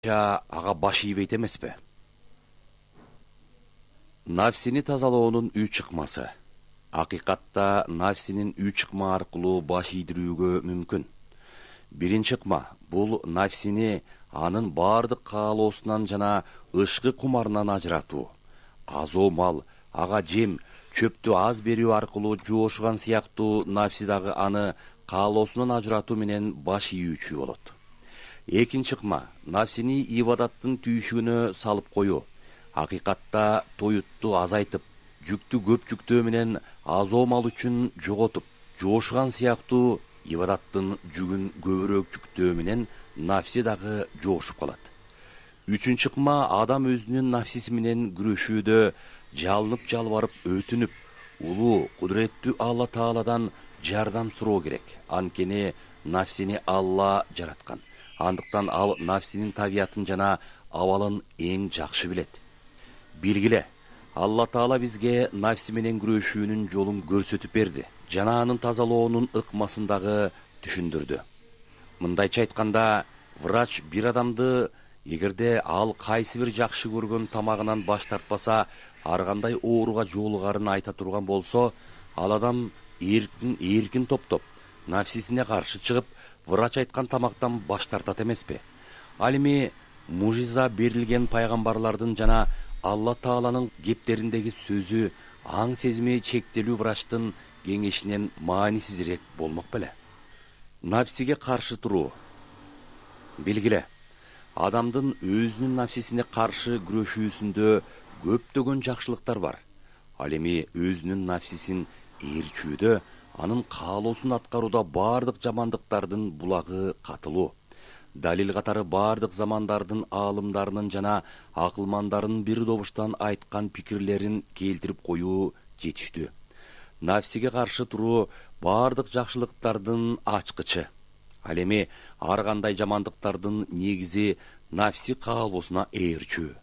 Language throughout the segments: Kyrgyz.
ага баш ийбейт эмеспи? Нафсини тазалоонун үч ыкмасы. Акыйкатта нафсинин үч ыкма аркылуу баш ийдирүүгө мүмкүн. Биринчи ыкма бул нафсини анын бардык каалоосунан жана ышкы кумарынан ажыратуу. Азоо мал, ага жем, чөптү аз берүү аркылуу жоошуган сыяктуу нафси дагы аны каалоосунан ажыратуу менен баш ийүүчү болот. Экинчи ыкма нафсини ибадаттын түйшүгүнө салып коюу. Акыйкатта тоютту азайтып, жүктү көп жүктөө менен азоо мал үчүн жоготуп, жоошуган сыяктуу ибадаттын жүгүн көбүрөөк жүктөө менен нафси дагы жоошуп калат. Үчүнчү ыкма адам өзүнүн нафсиси менен күрөшүүдө жалынып жалбарып өтүнүп, улуу кудуреттүү Алла Тааладан жардам суроо керек. Анткени нафсини Алла жараткан. Андыктан ал нафсинин табиятын жана абалын эң жакшы билет. Билгиле, Алла Таала бизге нафси менен күрөшүүнүн жолун көрсөтүп берди жана анын тазалоонун ыкмасын дагы түшүндүрдү. Мындайча айтканда, врач бир адамды эгерде ал кайсы бир жакшы көргөн тамагынан баш тартпаса, ар кандай ооруга жолугарын айта турган болсо, ал адам эркин топтоп, нафсисине каршы чыгып, врач айткан тамактан баш тартат эмеспи? Ал эми мужиза берилген пайгамбарлардын жана Алла Тааланын кептериндеги сөзү аң сезими чектелүү врачтын кеңешинен маанисизирээк болмок беле? Нафсиге каршы туруу. Билгиле, адамдын өзүнүн нафсисине каршы күрөшүүсүндө көптөгөн жакшылыктар бар. Ал эми өзүнүн нафсисин ээрчүүдө, анын каалоосун аткарууда бардык жамандыктардын булагы катылуу. Далил катары бардык замандардын аалымдарынын жана акылмандарын бир добуштан айткан пикирлерин келтирип коюу жетиштүү. Нафсиге каршы туруу бардык жакшылыктардын ачкычы. Ал эми ар кандай жамандыктардын негизи нафси каалоосуна ээрчүү.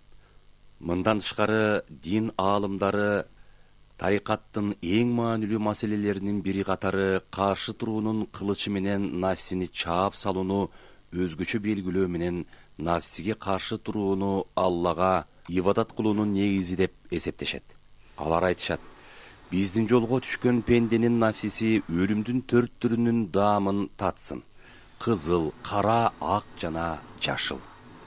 Мындан тышкары дин аалымдары тарикаттын эң маанилүү маселелеринин бири катары каршы туруунун кылычы менен нафсини чаап салууну өзгөчө белгилөө менен нафсиге каршы турууну Аллага ибадат кылуунун негизи деп эсептешет. Алар айтышат: биздин жолго түшкөн пенденин нафсиси өлүмдүн 4 түрүнүн даамын татсын: кызыл, кара, ак жана жашыл.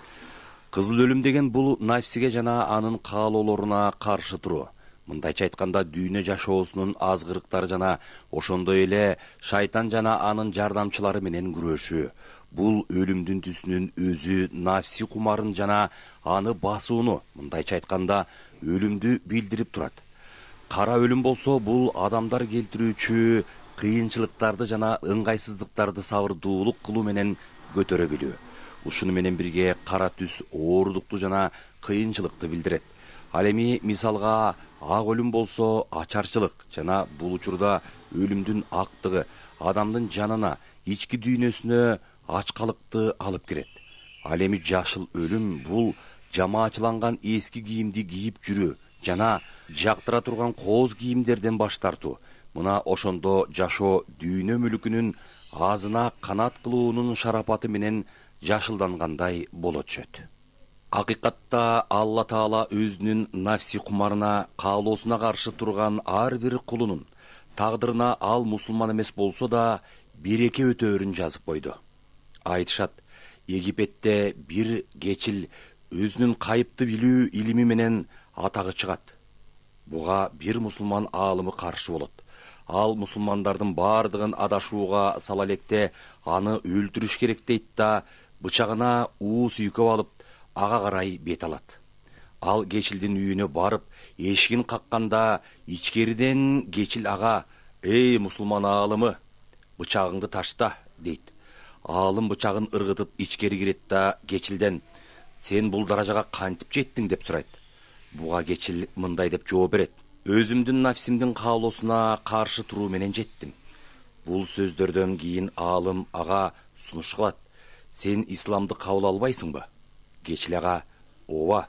Кызыл өлүм деген бул нафсиге жана анын каалоолоруна каршы туруу. Мындайча айтканда, дүйнө жашоосунун азгырыктары жана ошондой эле шайтан жана анын жардамчылары менен күрөшүү. Бул өлүмдүн түсүнүн өзү нафси кумарын жана аны басууну, мындайча айтканда, өлүмдү билдирип турат. Кара өлүм болсо, бул адамдар келтирүүчү кыйынчылыктарды жана ыңгайсыздыктарды сабырдуулук кылуу менен көтөрө билүү. Ушуну менен бирге кара түс оорудукту жана кыйынчылыкты билдирет. Ал эми мисалга ак өлүм болсо ачарчылык жана бул учурда өлүмдүн актыгы адамдын жанына, ички дүйнөсүнө ачкалыкты алып кирет. Ал эми жашыл өлүм бул жамаачыланган эски кийимди кийип жүрүү жана жактыра турган кооз кийимдерден баш тартуу. Мына ошондо жашоо дүйнө мүлкүнүн азына канат кылуунун шарапаты менен жашылдангандай боло түшөт. Акыйкатта Алла Таала өзүнүн нафси кумарына, каалоосуна каршы турган ар бир кулунун тагдырына ал мусулман эмес болсо да береке өтөөрүн жазып койду. Айтышат: Египетте бир кечил өзүнүн кайыпты билүү илими менен атагы чыгат. Буга бир мусулман аалымы каршы болот. Ал мусулмандардын бардыгын адашууга сала электе аны өлтүрүш керек дейт да, бычагына уус үйкөп алып, ага карай бет алат. Ал кечилдин үйүнө барып, эшигин какканда, ичкериден кечил ага: «Эй, мусулман аалымы, бычагыңды ташта», дейт. Аалым бычагын ыргытып ичкери кирет да кечилден: «Сен бул даражага кантип жеттиң?» деп сурайт. Буга кечил мындай деп жооп берет: «Өзүмдүн нафсимдин каалоосуна каршы туруу менен жеттим». Бул сөздөрдөн кийин аалым ага сунуш кылат: «Сен исламды кабыл албайсыңбы?» Кечил ага: «Ооба,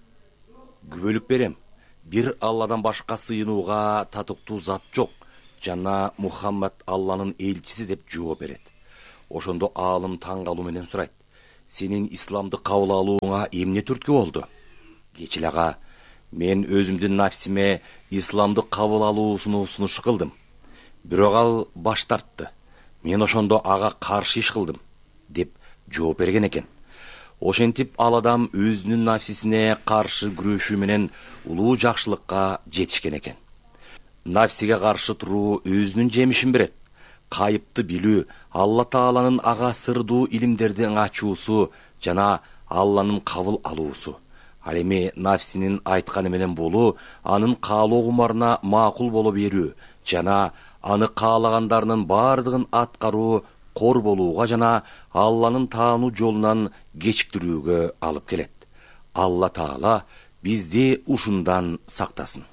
күбөлүк берем. Бир Алладан башка сыйынууга татыктуу зат жок жана Мухаммад Алланын элчиси» деп жооп берет. Ошондо аалым таң калуу менен сурайт: senin исламды кабыл алууңа эмне түрткү болду? Кечил ага, мен өзүмдүн нафсиме исламды кабыл алуусуну сунуш кылдым. Бирок ал баш тартты. Мен ошондо ага каршы иш кылдым, деп жооп берген экен. Ошентип ал адам өзүнүн нафсисине каршы күрөшүү менен улуу жакшылыкка жетишкен экен. Нафсиге каршы туруу өзүнүн жемишин берет. Кайыпты билүү, Алла Тааланын ага сырдуу илимдердин ачуусу жана Алланын кабыл алуусу. Ал эми нафсинин айтканы менен болуу, анын каалоо кумарына макул боло берүү жана аны каалагандарынын бардыгын аткаруу кор болууга жана Алланын таануу жолунан кечиктирүүгө алып келет. Алла Таала бизди ушундан сактасын.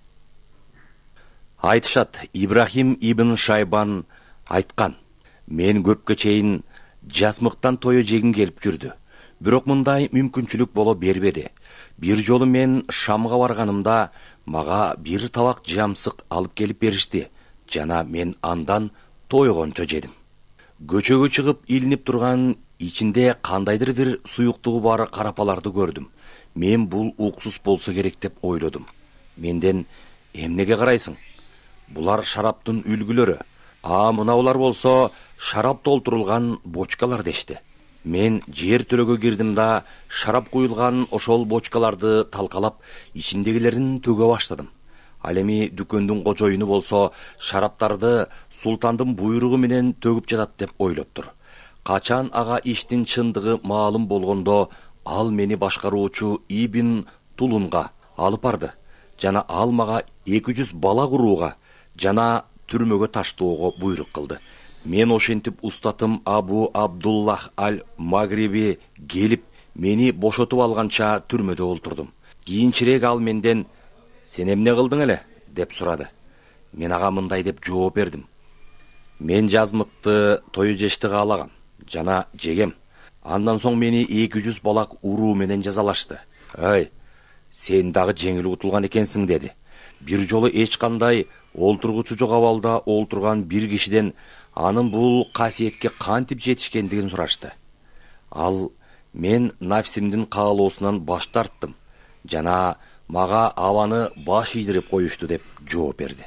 Айтышат, Ибрахим ибн Шайбан айткан: мен көпкө чейин жасмыктан тою жегим келип жүрдү. Бирок мындай мүмкүнчүлүк боло бербеди. Бир жолу мен Шамга барганымда мага бир табак жамсык алып келип беришти жана мен андан тойгончо жедим. Көчөгө чыгып илинип турган ичинде кандайдыр бир суюктугу бар карапаларды көрдүм. Мен бул уксус болсо керек деп ойлодум. Менден: эмнеге карайсың? Булар шараптын үлгүлөрү. Мына булар болсо шарап толтурулган бочкалар дешти. Мен жер төлөгө кирдим да шарап куюлган ошол бочкаларды талкалап, ичиндегилерин төгө баштадым. Ал эми дүкөндүн кожоюну болсо шараптарды султандын буйругу менен төгүп жатат деп ойлоптур. Качан ага иштин чындыгы маалым болгондо, ал мени башкаруучу Ибн Тулунга алып барды жана ал мага 200 бала курууга жана түрмөгө таштоого буйрук кылды. Мен ошентип устатым Абу Абдуллах аль-Магриби келип, мени бошотуп алганча түрмөдө олтурдум. Кийинчерээк ал менден: сен эмне кылдың эле? Деп сурады. Мен ага мындай деп жооп бердим: мен жазмыкты тою жешти каалагам жана жегем. Андан соң мени 200 балак уруу менен жазалашты. Ай, сен дагы жеңил утулган экенсиң, деди. Бир жолу эч кандай олтургучу жок абалда олтурган бир кишиден анын бул касиетке кантип жетишкендигин сурашты. Ал: мен нафсимдин каалоосунан баш тарттым жана мага абаны баш ийдирип коюшту, деп жооп берди.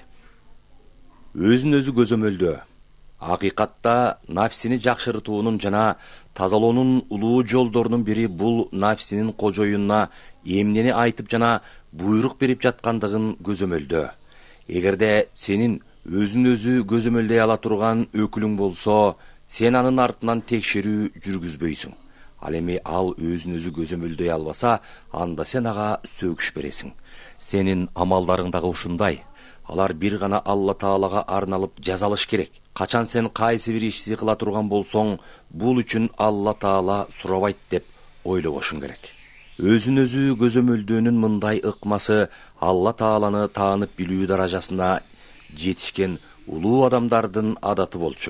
Өзүн өзү көзөмөлдөө. Акыйкатта нафсини жакшыртуунун жана тазалоонун улуу жолдорунун бири бул нафсинин кожоюнуна эмнени айтып жана буйрук берип жаткандыгын көзөмөлдөө. Эгерде сенин өзүн өзү көзөмөлдөй ала турган өкүлүң болсо, сен анын артынан текшерүү жүргүзбөйсүң. Ал эми ал өзүн өзү көзөмөлдөй албаса, анда сен ага сөгүш бересиң. Сенин амалдарың дагы ушундай. Алар бир гана Алла Таалага арналып жазалыш керек. Качан сен кайсы бир ишти кыла турган болсоң, бул үчүн Алла Таала сурабайт деп ойлобошуң керек. Өзүн өзү көзөмөлдөөнүн мындай ыкмасы Алла Тааланы таанып билүү даражасына жетишкен улуу адамдардын адаты болчу.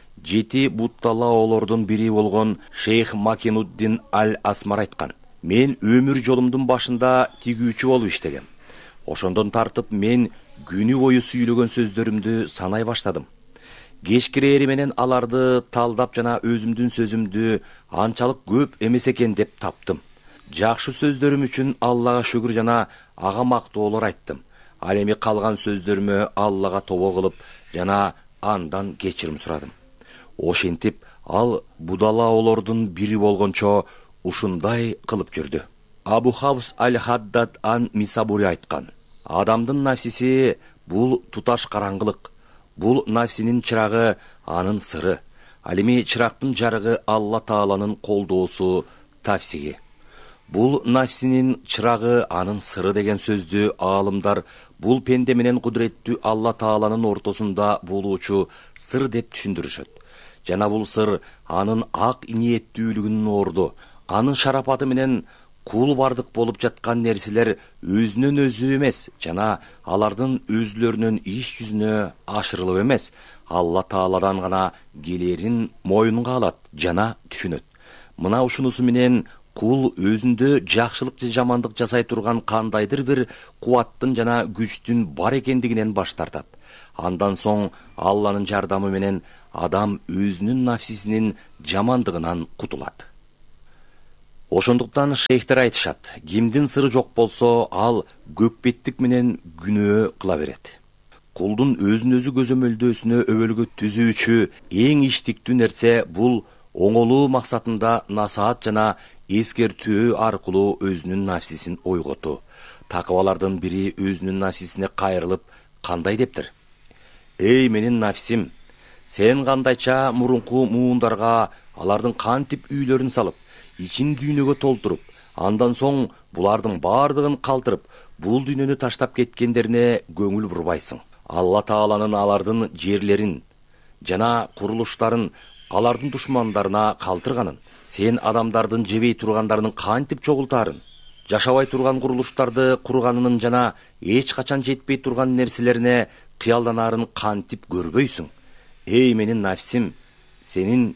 7 бутталаолордун бири болгон Шейх Макинуддин аль-Асмар айткан: мен өмүр жолумдун башында тигүүчү болуп иштегем. Ошондон тартып мен күнү бою сүйлөгөн сөздөрүмдү санай баштадым. Кечкирээри менен аларды талдап жана өзүмдүн сөзүмдү анчалык көп эмес экен деп таптым. Жакшы сөздөрүм үчүн Аллага шүгүр жана ага мактоолор айттым. Ал эми калган сөздөрүмө Аллага тобо кылып жана андан кечирим сурадым. Ошентип ал будалаолордун бири болгончо ушундай кылып жүрдү. Абу Хавс аль-Хаддад ан-Мисабури айткан: адамдын нафсиси бул туташ караңгылык. Бул нафсинин чырагы анын сыры. Ал эми чырактын жарыгы Алла Тааланын колдоосу тафсиги. Бул нафсинин чырагы анын сыры деген сөздү аалымдар бул пенде менен кудуреттүү Алла Тааланын ортосунда болуучу сыр деп түшүндүрүшөт. Жана бул сыр анын ак ниеттүүлүгүнүн орду, анын шарапаты менен кул бардык болуп жаткан нерселер өзүнөн өзү эмес жана алардын өзүлөрүнүн иш жүзүнө ашырылып эмес, Алла Тааладан гана келерин моюнга алат жана түшүнөт. Мына ушунусу менен кул өзүндө жакшылык же жамандык жасай турган кандайдыр бир кубаттын жана күчтүн бар экендигинен баш тартат. Андан соң Алланын жардамы менен адам өзүнүн нафсисинин жамандыгынан кутулат. Ошондуктан шейхтер айтышат, кимдин сыры жок болсо, ал көкбеттик менен күнөө кыла берет. Кулдун өзүн өзү көзөмөлдөөсүнө өбөлгө түзүүчү эң иштиктүү нерсе бул оңолуу максатында насаат жана эскертүү аркылуу өзүнүн нафсисин ойготуу. Такыбалардын бири өзүнүн нафсисине кайрылып кандай дептир? Эй менин нафсим, сен кандайча мурунку муундарга алардын кантип үйлөрүн салып, ичин дүйнөгө толтуруп, андан соң булардын бардыгын калтырып, бул дүйнөнү таштап кеткендерине көңүл бурбайсың. Алла Тааланын алардын жерлерин жана курулуштарын алардын душмандарына калтырганын, сен адамдардын жебей тургандарынын кантип чогултаарын, жашабай турган курулуштарды курганынын жана эч качан жетпей турган нерселерине кыялданаарын кантип көрбөйсүң? Эй менин нафсим, сенин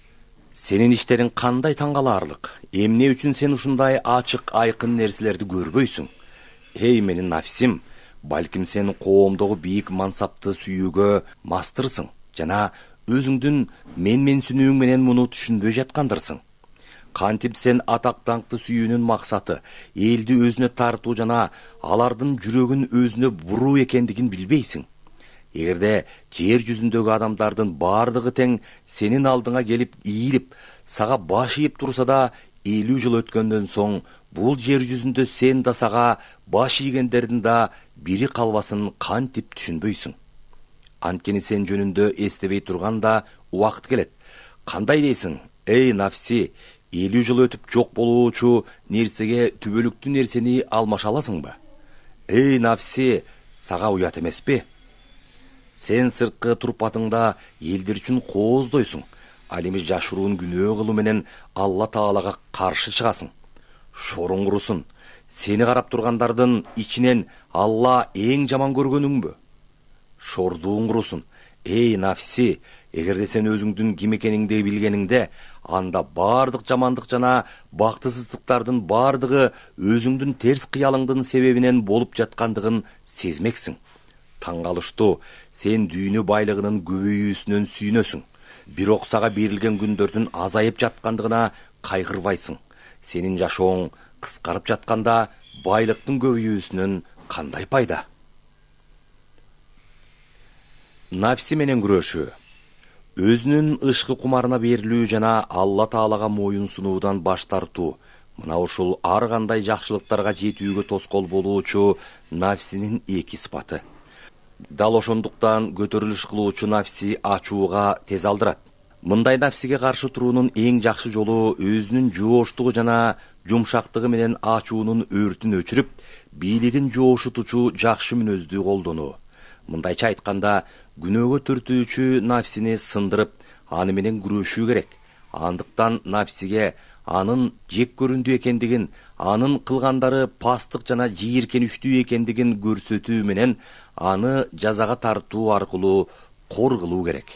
иштериң кандай таңкалаарлык? Эмне үчүн сен ушундай ачык айкын нерселерди көрбөйсүң? Эй менин нафсим, балким сен коомдогу бийик мансапты сүйүүгө мастырсың жана өзүңдүн менменсинүүң менен муну түшүнбөй жаткандырсың. Кантип сен атак даңкты сүйүүнүн максаты элди өзүнө тартуу жана алардын жүрөгүн өзүнө буруу экендигин билбейсиң? Эгерде жер жүзүндөгү адамдардын бардыгы тең сенин алдыңа келип ийилип, сага баш ийип турса да, 50 жыл өткөндөн соң бул жер жүзүндө сен да сага баш ийгендердин да бири калбасын кантип түшүнбөйсүң? Анткени сен жөнүндө эстебей турганда убакыт келет. Кандай дейсиң? Эй нафси, 50 жыл өтүп жок болуучу нерсеге түбөлүктүү нерсени алмаша аласыңбы? Эй нафси, сага уят эмеспи? Сен сырткы турпатыңда элдер үчүн кооздойсуң. Ал эми жашыруун күнөө кылуу менен Алла Таалага каршы чыгасың. Шоруң курусун. Сени карап тургандардын ичинен Алла эң жаман көргөнүңбү? Шордууң курусун. Эй нафси, эгерде сен өзүңдүн ким экениңди билгениңде, анда бардык жамандык жана бактысыздыктардын бардыгы өзүңдүн терс кыялыңдын себебинен болуп жаткандыгын сезмексиң. Таң калыштуу, сен дүйнө байлыгынын көбөйүүсүнөн сүйүнөсүң. Бирок сага берилген күндөрдүн азайып жаткандыгына кайгырбайсың. Сенин жашооң кыскарып жатканда байлыктын көбөйүүсүнөн кандай пайда? Нафси менен күрөшүү. Өзүнүн ышкы кумарына берилүү жана Алла Таалага моюн сунуудан баш тартуу. Мына ушул ар кандай жакшылыктарга жетүүгө тоскоол болуучу нафсинин эки сыпаты. Дал ошондуктан көтөрүлүш кылуучу нафси ачууга тез алдырат. Мындай нафсиге каршы туруунун эң жакшы жолу өзүнүн жооштугу жана жумшактыгы менен ачуунун өртүн өчүрүп, бийлигин жоошутуучу жакшы мүнөздү колдонуу. Мындайча айтканда, күнөөгө түртүүчү нафсини сындырып, аны менен күрөшүү керек. Андыктан нафсиге анын жек көрүндүү экендигин, анын кылгандары пастык жана жийиркеничтүү экендигин көрсөтүү менен аны жазага тартуу аркылуу кор кылуу керек.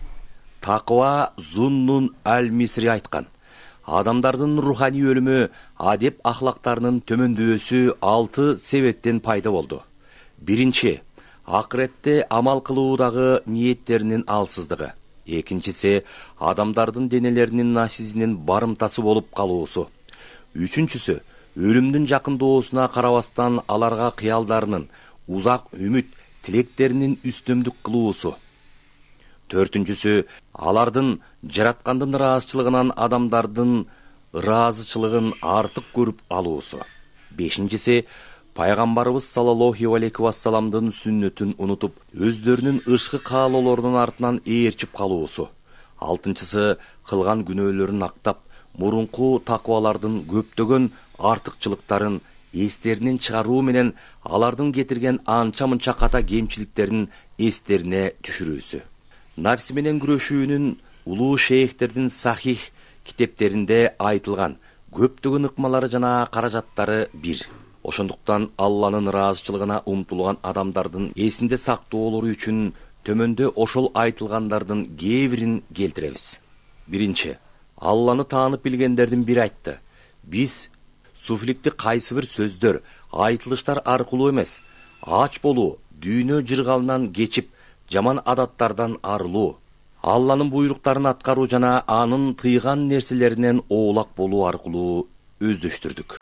Таква Зуннун аль-Мисри айткан: адамдардын руханий өлүмү, адеп ахлактарынын төмөндөсү 6 себептен пайда болду. Биринчи, акыретте амал кылуудагы ниеттеринин алсыздыгы. Экинчиси, адамдардын денелеринин нафсисинин барымтасы болуп калуусу. Үчүнчүсү, өлүмдүн жакындоосуна карабастан аларга кыялдарынын, узак үмүт, тилектеринин үстөмдүк кылуусу. Төртүнчүсү, алардын жараткандын ыраазычылыгынан адамдардын ыраазычылыгын артык көрүп алуусу. Бешинчиси, пайгамбарыбыз саллаллаху алейхи вассаламдын сүннөтүн унутуп, өздөрүнүн ышкы каалоолорунун артынан ээрчип калуусу. Алтынчысы, кылган күнөөлөрүн актап, мурунку таквалардын көптөгөн артыкчылыктарын эстеринен чыгаруу менен алардын кетирген анча-мынча ката кемчиликтерин эстерине түшүрүүсү. Нафси менен күрөшүүнүн улуу шейхтердин сахих китептеринде айтылган көптөгөн ыкмалары жана каражаттары бир. Ошондуктан Алланын ыраазычылыгына умтулган адамдардын эсинде сактоолору үчүн төмөндө ошол айтылгандардын кээ бирин келтиребиз. Биринчи, Алланы таанып билгендердин бири айтты: биз суфликти кайсы бир сөздөр, айтылыштар аркылуу эмес, ач болуу, дүйнө жыргалынан кечип, жаман адаттардан арылуу, Алланын буйруктарын аткаруу жана анын тыйган нерселеринен оолак болуу аркылуу өздөштүрдүк.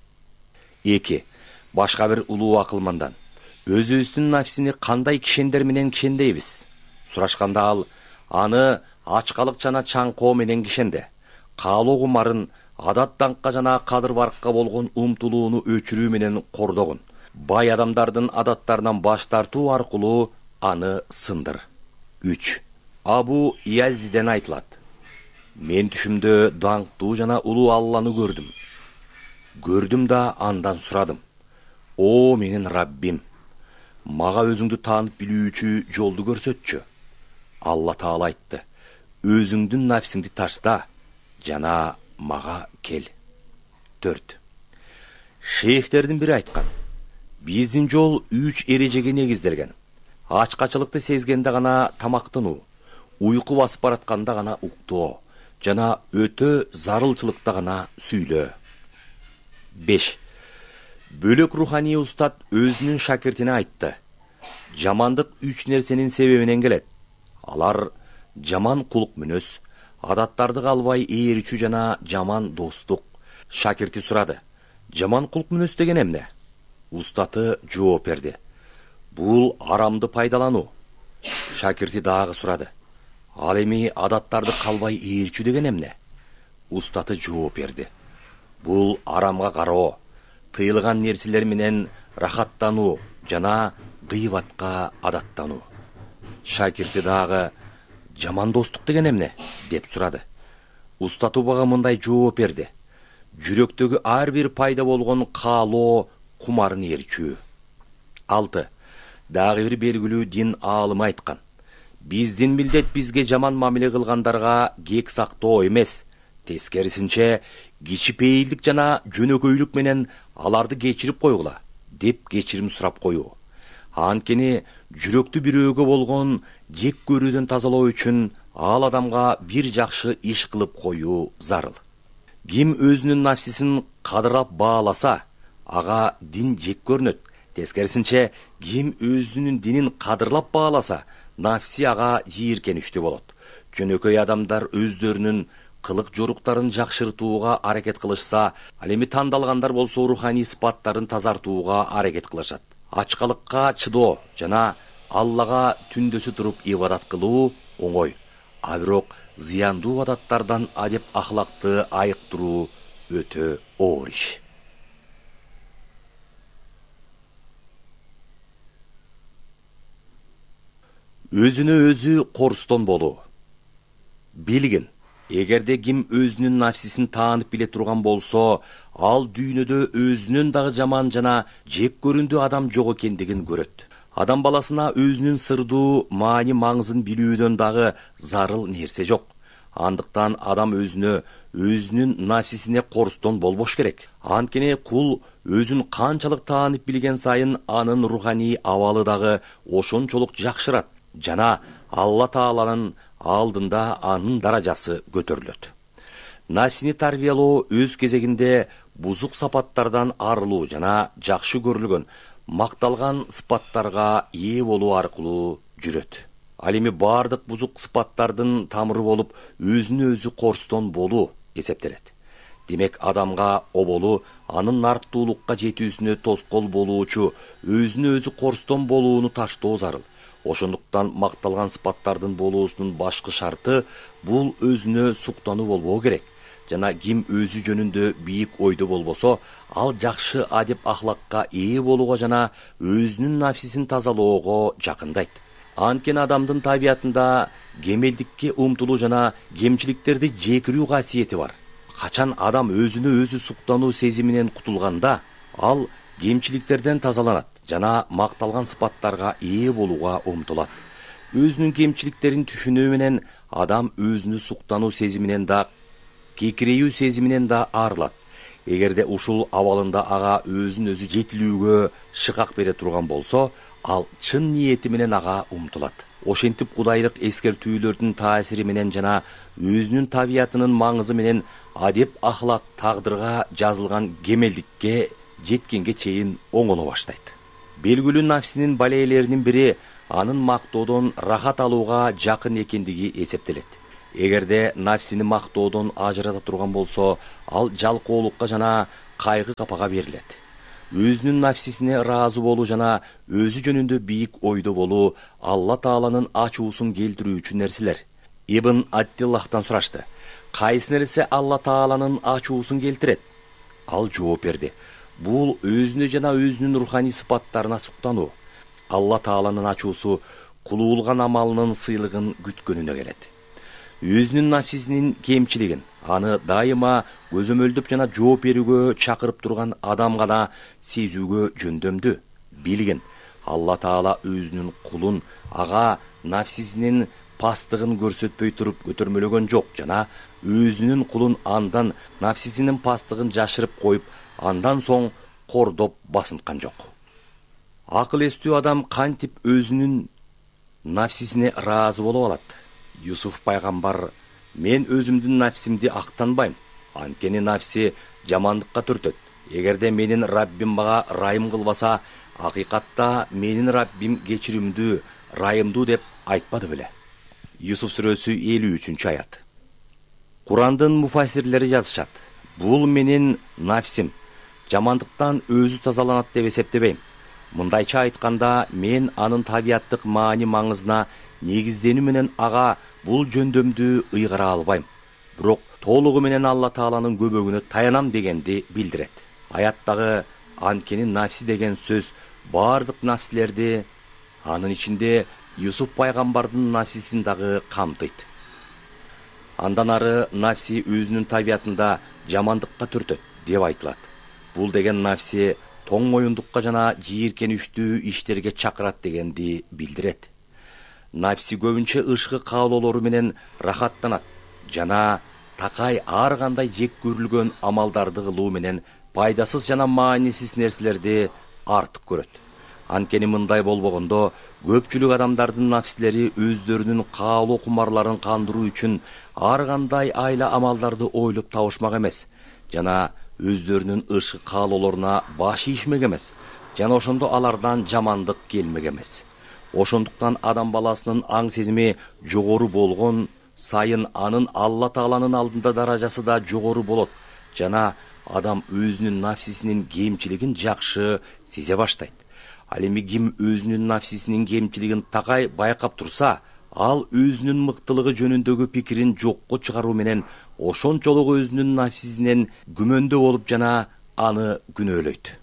2. Башка бир улуу акылмандан өзүбүздүн нафсини кандай кишендер менен кишендейбиз? Сурашканда ал аны ачкалык жана чаңкоо менен кишенде. Каалоо кумарын, адат даңкка жана кадыр баркка болгон умтулууну өчүрүү менен кордогун. Бай адамдардын адаттарынан баш тартуу аркылуу аны сындыр. 3. Абу Иязиден айтылат. Мен түшүмдө даңктуу жана улуу Алланы көрдүм. Көрдүм да андан сурадым. О менин Раббим, мага өзүңдү таанып билүүчү жолду көрсөтчү. Алла Таала айтты: өзүңдүн нафсиңди ташта жана мага кел. 4. Шейхтердин бири айткан: биздин жол 3 эрежеге негизделген. Ачкачылыкты сезгенде гана тамактануу, уйку басып баратканда гана уктоо жана өтө зарылчылыкта гана сүйлөө. 5. Бөлөк руханий устат өзүнүн шакиртине айтты: жамандык 3 нерсенин себебинен келет. Алар жаман кулук мүнөз, адаттарды калбай ээричүү жана жаман достук. Шакирти сурады: жаман кулук мүнөз деген эмне? Устаты жооп берди: бул арамды пайдалануу. Шакирти дагы сурады: ал эми адаттарды калбай ээричүү деген эмне? Устаты жооп берди: бул арамга кароо, тыйылган нерселер менен рахаттануу жана гыйбатка адаттануу. Шакирти дагы: жаман достук деген эмне? деп сурады. Устаты бага мындай жооп берди: жүрөктөгү ар бир пайда болгон каалоо кумарын ээричүү. 6. Дагы бир белгилүү дин аалымы айткан: биздин милдет бизге жаман мамиле кылгандарга кек сактоо эмес, тескерисинче кичипейилдик жана жөнөкөйлүк менен аларды кечирип койгула, деп кечирим сурап коюу. Анткени жүрөктү бирөөгө болгон жек көрүүдөн тазалоо үчүн ал адамга бир жакшы иш кылып коюу зарыл. Ким өзүнүн нафсисин кадырлап бааласа, ага дин жек көрүнөт. Тескерисинче, ким өзүнүн динин кадырлап бааласа, нафси ага жийиркеничтүү болот. Жөнөкөй адамдар өздөрүнүн кылык жоруктарын жакшыртууга аракет кылышса, ал эми тандалгандар болсо руханий сыпаттарын тазартууга аракет кылышат. Ачкалыкка чыдоо жана Аллага түндөсү туруп ибадат кылуу оңой, а бирок зыяндуу адаттардан адеп ахлакты айыктыруу өтө оор иш. Өзүнө өзү корустон болуу. Билгин, эгерде ким өзүнүн нафсисин таанып биле турган болсо, ал дүйнөдө өзүнүн дагы жаман жана жек көрүндүү адам жок экендигин көрөт. Адам баласына өзүнүн сырдуу маани маңызын билүүдөн дагы зарыл нерсе жок. Андыктан адам өзүнүн нафсисине корустон болбош керек. Анткени кул өзүн канчалык таанып билген сайын анын руханий абалы дагы ошончолук жакшырат жана Алла Тааланын алдында анын даражасы көтөрүлөт. Нафсини тарбиялоо өз кезегинде бузук сапаттардан арылуу жана жакшы көрүлгөн, макталган сыпаттарга ээ болуу аркылуу жүрөт. Ал эми бардык бузук сыпаттардын тамыры болуп, өзүнө өзү корустон болуу эсептелет. Демек адамга оболу анын нарктуулукка жетүүсүнө тоскоол болуучу өзүнө өзү корустон болууну таштоо зарыл. Ошондуктан макталган сыпаттардын болуусунун башкы шарты бул өзүнө суктануу болбоо керек. Жана ким өзү жөнүндө бийик ойдо болбосо, ал жакшы адеп ахлакка ээ болууга жана өзүнүн нафсисин тазалоого жакындайт. Анткени адамдын табиятында кемелдикке умтулуу жана кемчиликтерди жекирүү касиети бар. Качан адам өзүнө өзү суктануу сезиминен кутулганда, ал кемчиликтерден тазаланат жана макталган сыпаттарга ээ болууга умтулат. Өзүнүн кемчиликтерин түшүнүү менен адам өзүнө суктануу сезиминен да, кекирейүү сезиминен да арылат. Эгерде ушул абалында ага өзүн өзү жетилүүгө шыкак бере турган болсо, ал чын ниети менен ага умтулат. Ошентип кудайлык эскертүүлөрдүн таасири менен жана өзүнүн табиятынын маңызы менен адеп ахлак тагдырга жазылган кемелдикке жеткенге чейин оңоно баштайт. Белгилүү нафсинин балейлеринин бири анын мактоодон рахат алууга жакын экендиги эсептелет. Эгерде нафсини мактоодон ажырата турган болсо, ал жалкоолукка жана кайгы капага берилет. Өзүнүн нафсисине ыраазы болуу жана өзү жөнүндө бийик ойдо болуу Алла Тааланын ачуусун келтирүүчү нерселер. Ибн Аттиллахтан сурашты: кайсы нерсе Алла Тааланын ачуусун келтирет? Ал жооп берди: бул өзүнө жана өзүнүн руханий сыпаттарына суктануу. Алла Тааланын ачуусу кулуулган амалынын сыйлыгын күткөнүнө келет. Өзүнүн нафсисинин кемчилигин, аны дайыма көзөмөлдөп жана жооп берүүгө чакырып турган адам гана сезүүгө жөндөмдүү. Билгин, Алла Таала өзүнүн кулун ага нафсисинин пастыгын көрсөтпөй туруп көтөрмөлөгөн жок жана өзүнүн кулун андан нафсисинин пастыгын жашырып коюп, андан соң кордоп басынткан жок. Акыл эстүү адам кантип өзүнүн нафсисине ыраазы болуп алат? Юсуф пайгамбар: мен өзүмдүн нафсимди актанбайм, анткени нафси жамандыкка түртөт. Эгерде менин Раббим мага райым кылбаса, акыйкатта менин Раббим кечиримдүү, райымдуу деп айтпады беле? Юсуф сүрөсү 53-аят. Курандын муфассирлери жазышат: бул менин нафсим жамандыктан өзү тазаланат деп эсептебейм. Мындайча айтканда, мен анын табияттык маани маңызына негизденүү менен ага бул жөндөмдү ыйгара албайм. Бирок толугу менен Алла Тааланын көмөгүнө таянам дегенди билдирет. Аяттагы анткени нафси деген сөз бардык нафсилерди, анын ичинде Юсуф пайгамбардын нафсисин дагы камтыйт. Андан ары нафси өзүнүн табиятында жамандыкка түртөт деп айтылат. Бул деген нафси тоң моюндукка жана жийиркеништүү иштерге чакырат дегенди билдирет. Нафси көбүнчө ышкы каалоолору менен рахаттанат жана такай ар кандай жек көрүлгөн амалдарды кылуу менен пайдасыз жана маанисиз нерселерди артык көрөт. Анткени мындай болбогондо көпчүлүк адамдардын нафсилери өздөрүнүн каалоо кумарларын кандыруу үчүн ар кандай айла амалдарды ойлоп табышмак эмес жана өздөрүнүн ышкы каалоолоруна баш ийишмек эмес жана ошондо алардан жамандык келмек эмес. Ошондуктан адам баласынын аң сезими жогору болгон сайын анын Алла Тааланын алдында даражасы да жогору болот жана адам өзүнүн нафсисинин кемчилигин жакшы сезе баштайт. Ал эми ким өзүнүн нафсисинин кемчилигин такай байкап турса, ал өзүнүн мыктылыгы жөнүндөгү пикирин жокко чыгаруу менен ошончолук өзүнүн нафсисинен күмөндө болуп жана аны күнөөлөйт.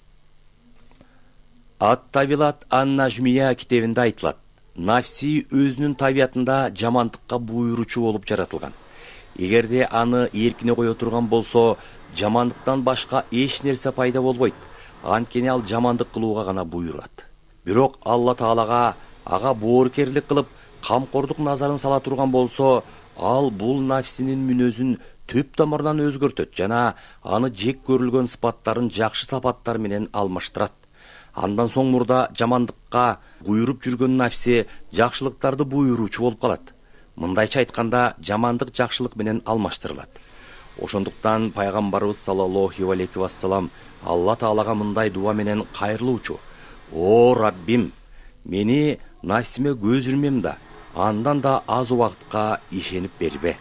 Ат-Тавилат ан-Нажмия китебинде айтылат: нафси өзүнүн табиятында жамандыкка буйручу болуп жаратылган. Эгерде аны эркине кое турган болсо, жамандыктан башка эч нерсе пайда болбойт. Анткени ал жамандык кылууга гана буйрат. Бирок Алла Таалага ага боорукерлик кылып, камкордук назарын сала турган болсо, ал бул нафсинин мүнөзүн түп тамырынан өзгөртөт жана аны жек көрүлгөн сыпаттарын жакшы сапаттар менен алмаштырат. Андан соң мурда жамандыкка буйруп жүргөн нафси жакшылыктарды буйруучу болуп калат. Мындайча айтканда, жамандык жакшылык менен алмаштырылат. Ошондуктан пайгамбарыбыз саллаллаху алейхи вассалам Алла Таалага мындай дуа менен кайрылуучу: о Раббим, мени нафсиме көз ирмем да, андан да аз убакытка ишенип бербе.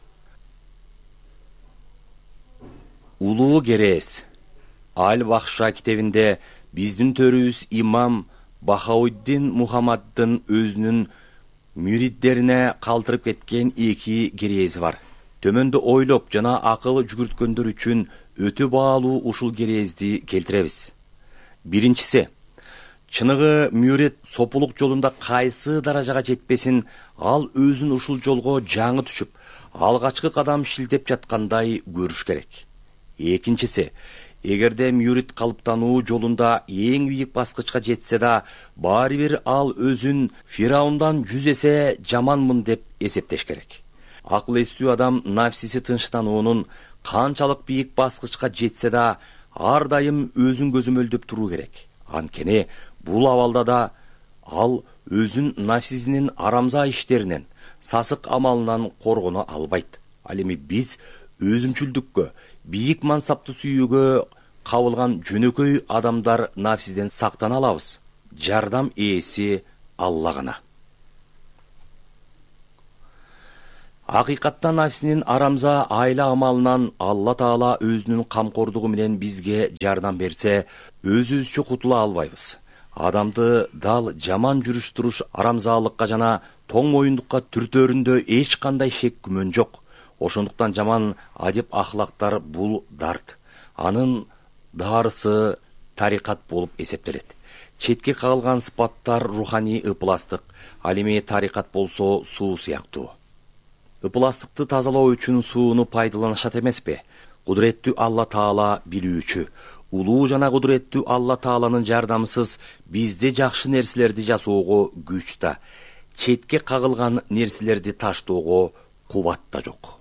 Улуу керез. Аль-Бахша китебинде биздин төрүбүз имам Бахауиддин Мухаммаддын өзүнүн мүриддерине калтырып кеткен эки керези бар. Төмөндө ойлоп жана акыл жүгүрткөндөр үчүн өтө баалуу ушул керезди келтиребиз. Биринчиси, чыныгы мүрид сопулук жолунда кайсы даражага жетпесин, ал өзүн ушул жолго жаңы түшүп, алгачкы кадам шилтеп жаткандай көрүш керек. Экинчиси, эгерде мүрид калыптануу жолунда эң бийик баскычка жетсе да, баары бир ал өзүн Фираундан 100 эсе жаманмын деп эсептеш керек. Акыл эстүү адам нафсиси тынчтануунун канчалык бийик баскычка жетсе да, ар дайым өзүн көзөмөлдөп туруу керек. Анткени бул абалда да ал өзүн нафсисинин арамза иштеринен, сасык амалынан коргоно албайт. Ал эми биз өзүмчүлдүккө, бийик мансапты сүйүүгө кабылган жөнөкөй адамдар нафсиден сактана алабыз. Жардам ээси Алла гана. Акыйкаттан нафсинин арамза айла амалынан Алла Таала өзүнүн камкордугу менен бизге жардам берсе, өзүбүзчө кутула албайбыз. Адамды дал жаман жүрүш туруш арамзаалыкка жана тоң моюндукка түртөрүндө эч кандай шек күмөн жок. Ошондуктан жаман адеп ахлактар бул дарт. Анын дарысы тарикат болуп эсептелет. Четке кагылган сыпаттар руханий ыпластык, ал эми тарикат болсо суу сыяктуу. Ыпластыкты тазалоо үчүн сууну пайдаланышат эмеспи? Кудуреттүү Алла Таала билүүчү. Улуу жана кудуреттүү Алла Тааланын жардамысыз бизде жакшы нерселерди жасоого күч да, четке кагылган нерселерди таштоого кубат да жок.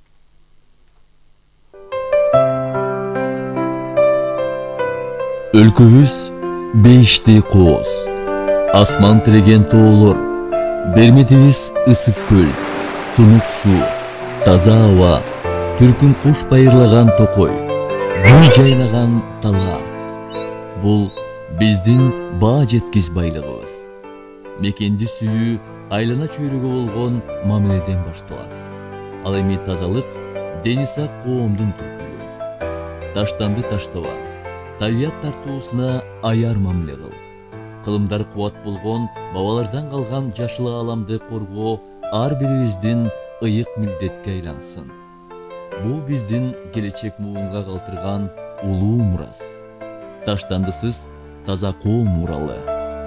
Өлкөбүз бейишти кооз, асман тиреген тоолор, берметибиз ысык көл, тунук суу, таза аба, түркүн куш байырлаган токой, гүл жайнаган талга. Бул биздин баа жеткиз байлыгыбыз. Мекенди сүйүү айлана чөйрөгө болгон мамиледен башталат. Ал эми тазалык дени сак коомдун түркүлүгү. Таштанды таштаба, табият тартуусуна аяр мамиле кыл. Кылымдар кубат болгон бабалардан калган жашыл ааламды коргоо ар бирибиздин ыйык милдетке айлансын. Бул биздин келечек муунга калтырган улуу мурас. Таштандысыз таза коом муралы.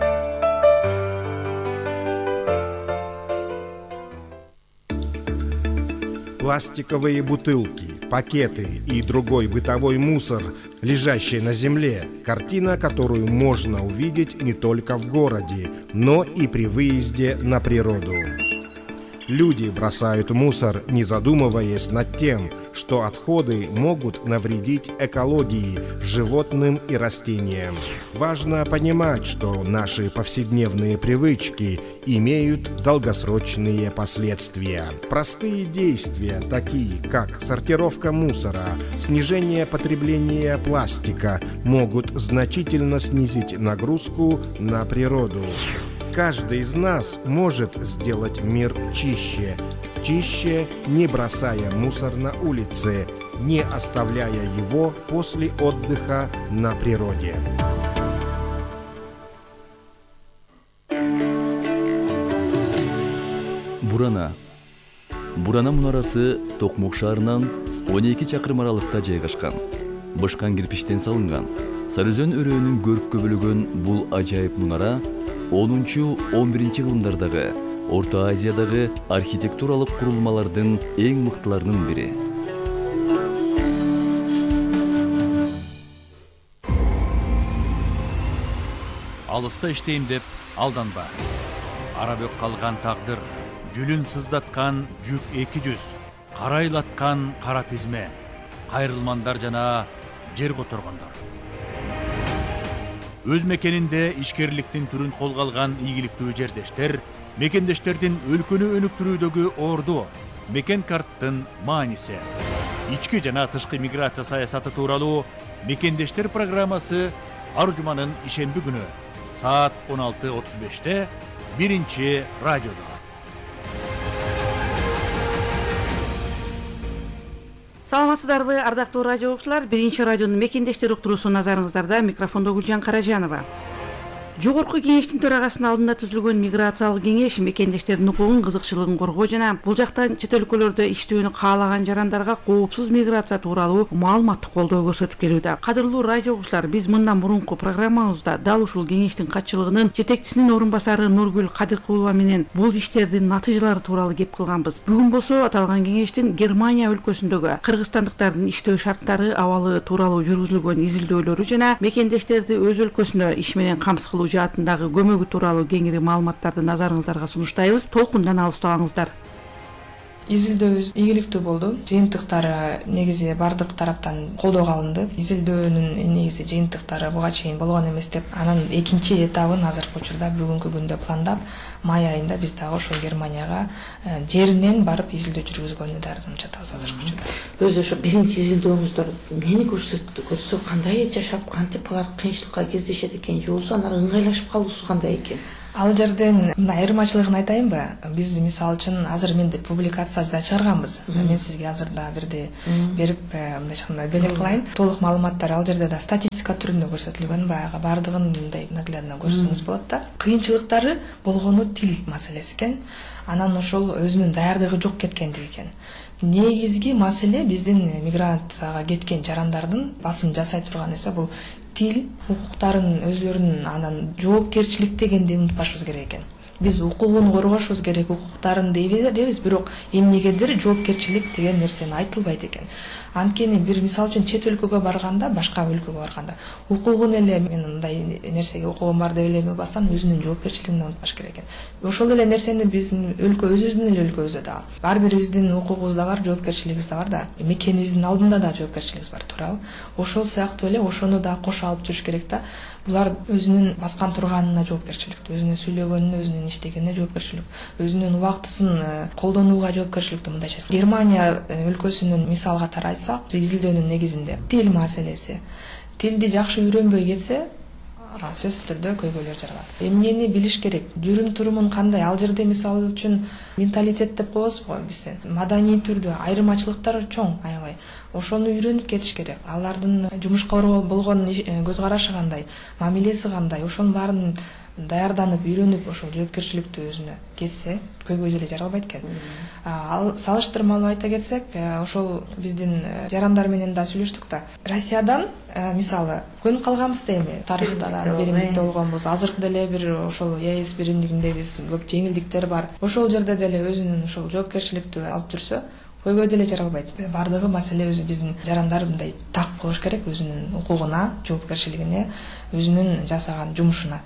Пластиковые бутылки, пакеты и другой бытовой мусор, лежащий на земле, картина, которую можно увидеть не только в городе, но и при выезде на природу. Люди бросают мусор, не задумываясь над тем, что отходы могут навредить экологии, животным и растениям. Важно понимать, что наши повседневные привычки имеют долгосрочные последствия. Простые действия, такие как сортировка мусора, снижение потребления пластика, могут значительно снизить нагрузку на природу. Каждый из нас может сделать мир чище. Чище, не бросая мусор на улице, не оставляя его после отдыха на природе. Бурана мунарасы Токмок шаарынан 12 чакырым аралыкта жайгашкан. Бышкан кирпичтен салынган. Сарыөзөн өрөөнүн көрккө бөлөгөн бул ажайып мунара 10-11 кылымдардагы Орто Азиядагы архитектуралык курулмалардын эң мыктыларынын бири. Алыста иштейм деп алданба. Арабөк калган тагдыр, жүлүн сыздаткан жүк 200, карайлаткан кара тизме, кайрылмандар жана жер которгондор. Өз мекенинде ишкерликтин түрүн колго алган ийгиликтүү жердештер, мекендештердин өлкөнү өнүктүрүүдөгү орду, мекен карттын мааниси. Ички жана тышкы миграция саясаты тууралуу мекендештер программасы ар жуманын ишемби күнү саат 16:35-те биринчи радиодо. Саламатсыздарбы, ардактуу радио окуучулар? Биринчи радионун мекендештер уктуруусу назарыңыздарда. Микрофондо Гүлжан Каражанова. Жогорку кеңештин төрагасынын алдында түзүлгөн миграциялык кеңеш мекендештердин укугун, кызыкчылыгын коргоо жана бул жактан чет өлкөлөрдө иштөөнү каалаган жарандарга коопсуз миграция тууралуу маалыматтык колдоо көрсөтүп келүүдө. Кадырлуу радио окуучулар, биз мындан мурунку программабызда дал ушул кеңештин катчылыгынын жетекчисинин орун басары Нургүл Кадыркулова менен бул иштердин натыйжалары тууралуу кеп кылганбыз. Бүгүн болсо аталган кеңештин Германия өлкөсүндөгү кыргызстандыктардын иштөө шарттары, абалы тууралуу жүргүзүлгөн изилдөөлөрү жана мекендештерди өз өлкөсүндө иш менен камсыз кылуу жаатындагы көмөгү тууралуу кеңири маалыматтарды назарыңыздарга сунуштайбыз. Толкундан алыстабаңыздар. Изилдөөбүз ийгиликтүү болду. Жыйынтыктары негизи бардык тараптан колдоого алынды. Изилдөөнүн негизи жыйынтыктары буга чейин болгон эмес деп, анын экинчи этабын азыркы учурда бүгүнкү күндө пландап, май айында биз дагы ошол Германияга жеринен барып изилдөө жүргүзгөнү дагы жатабыз азыркы учурда. Өзү ошо биринчи изилдөөңүздөр эмнени көрсө кандай жашап, кантип алар кыйынчылыкка кездешет экен же болбосо анар ыңгайлашып калуусу кандай экен? Ал жерден мына айырмачылыгын айтайынбы? Биз мисалы үчүн азыр менде публикация да чыгарганбыз. Мен сизге азыр да бирде берип, мындайча белек кылайын. Толук маалыматтар ал жерде да статистика түрүндө көрсөтүлгөн, баягы бардыгын мындай наглядно көрсөңүз болот да. Кыйынчылыктары болгону тил маселеси экен. Анан ошол өзүнүн даярдыгы жок кеткендиги экен. Негизги маселе биздин миграцияга кеткен жарандардын басым жасай турган нерсе бул тил, укуктарын өзлөрүнүн анан жоопкерчилик дегенди унутпашыбыз керек экен. Биз укугун коргошубуз керек, укуктарын дейбиз, бирок эмнегедир жоопкерчилик деген нерсени айтылбайт экен. Анткени бир мисал үчүн чет өлкөгө барганда, башка өлкөгө барганда, укугун эле мен мындай нерсеге укугум бар деп эле эмелбастан өзүнүн жоопкерчилигин унутпаш керек экен. Ошол эле нерсени биздин өлкө өзүбүздүн эле өлкөбүздө да бар бирибиздин укугубуз да бар, жоопкерчилигибиз да бар да. Мекенибиздин алдында да жоопкерчилигибиз бар, туурабы? Ошол сыяктуу эле ошону да кошо алып жүрүш керек да. Булар өзүнүн баскан турганына жоопкерчилик, өзүнүн сүйлөгөнүнө, өзүнүн иштегенине жоопкерчилик, өзүнүн убактысын колдонууга жоопкерчиликти мындайча. Германия өлкөсүнүн мисал катары айтсак, изилдөөнүн негизинде тил маселеси. Тилди жакшы үйрөнбөй кетсе, сөзсүз түрдө көйгөйлөр жаралат. Эмнени билиш керек? Жүрүм турумун кандай? Ал жерде мисалы үчүн менталитет деп коебуз го бизден. Маданий түрдө айырмачылыктар чоң, аябай. Ошону үйрөнүп кетиш керек. Алардын жумушка болгон көз карашы кандай, мамилеси кандай, ошонун баарын даярданып, үйрөнүп, ошол жоопкерчиликти өзүнө кетсе, көйгөй деле жаралбайт экен. Ал салыштырмалуу айта кетсек, ошол биздин жарандар менен да сүйлөштүк да. Россиядан мисалы көнүп калганбыз да эми, тарыхта да биримдикте болгонбуз. Азыркы деле бир ошол ЕС биримдигинде биз көп жеңилдиктер бар. Ошол жерде деле өзүнүн ошол жоопкерчиликти алып жүрсө, көйгөй деле жаралбайт. Бардыгы маселе өзү биздин жарандар мындай так болуш керек өзүнүн укугуна, жоопкерчилигине, өзүнүн жасаган жумушуна.